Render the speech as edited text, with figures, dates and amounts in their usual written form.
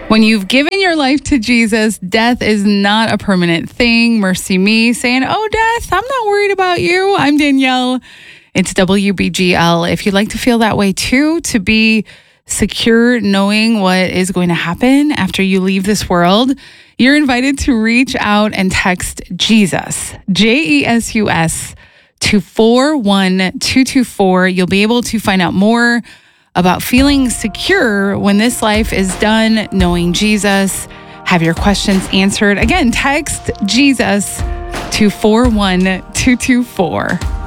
When you've given your life to Jesus, death is not a permanent thing. Mercy me saying, oh, death, I'm not worried about you. I'm Danielle. It's WBGL. If you'd like to feel that way too, to be secure knowing what is going to happen after you leave this world, you're invited to reach out and text Jesus, JESUS, to 41224. You'll be able to find out more about feeling secure when this life is done, knowing Jesus, have your questions answered. Again, text Jesus to 41224.